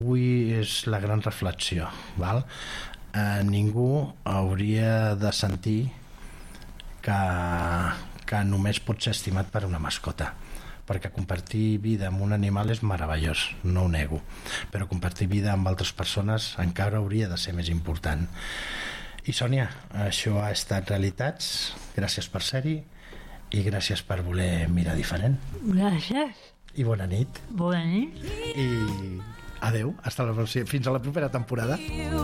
Avui és la gran reflexió, val? Ningú hauria de sentir que només pot ser estimat per una mascota, perquè compartir vida amb un animal és meravellós, no ho nego, però compartir vida amb altres persones encara hauria de ser més important. I Sònia, això ha estat Realitats. Gràcies per ser-hi i gràcies per voler mirar diferent. Gràcies. I bona nit. Bona nit. I adeu, fins a la propera temporada.